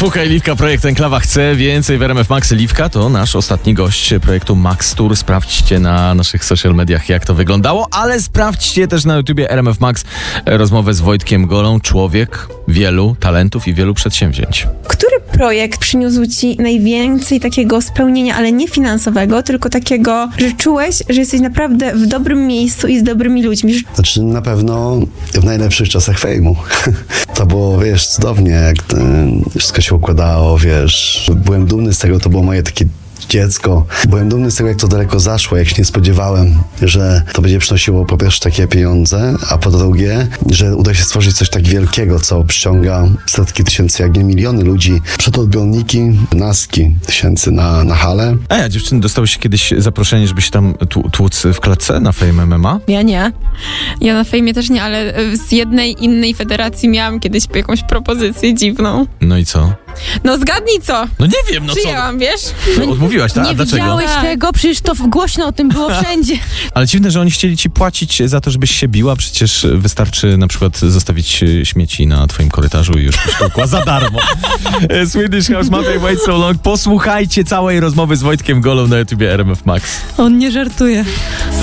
Fuka i Liwka, projekt Enklawa chce więcej w RMF Max. Liwka to nasz ostatni gość projektu Max Tour. Sprawdźcie na naszych social mediach, jak to wyglądało, ale sprawdźcie też na YouTubie RMF Max rozmowę z Wojtkiem Golą. Człowiek wielu talentów i wielu przedsięwzięć. Który projekt przyniósł ci najwięcej takiego spełnienia, ale nie finansowego, tylko takiego, że czułeś, że jesteś naprawdę w dobrym miejscu i z dobrymi ludźmi? Znaczy na pewno w najlepszych czasach fejmu. To było, wiesz, cudownie, jak wszystko się układało, wiesz. Byłem dumny z tego, to było moje takie dziecko. Byłem dumny z tego, jak to daleko zaszło, jak się nie spodziewałem, że to będzie przynosiło po pierwsze takie pieniądze, a po drugie, że uda się stworzyć coś tak wielkiego, co przyciąga setki tysięcy, jak nie miliony ludzi przed odbiorniki, naski tysięcy na halę. A ja, dziewczyny, dostałyście kiedyś zaproszenie, żeby się tam tłuc w klatce na Fame MMA? Ja nie. Ja na fejmie też nie, ale z jednej innej federacji miałam kiedyś jakąś propozycję dziwną. No i co? No zgadnij co? No nie wiem, no co? Przyjęłam, wiesz? No, odmówiłaś, tak? A Nie dlaczego? widziałeś tego? Przecież to głośno o tym było wszędzie. Ale dziwne, że oni chcieli ci płacić za to, żebyś się biła. Przecież wystarczy na przykład zostawić śmieci na twoim korytarzu i już sztukła za darmo. Swedish House Mafia, Wait So Long. Posłuchajcie całej rozmowy z Wojtkiem Golą na YouTubie RMF Max. On nie żartuje.